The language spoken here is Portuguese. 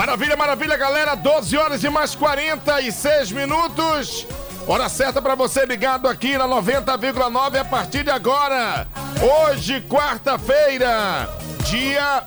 Maravilha, maravilha, galera. 12 horas e mais 46 minutos. Hora certa para você ligado aqui na 90,9 a partir de agora. Hoje, quarta-feira, dia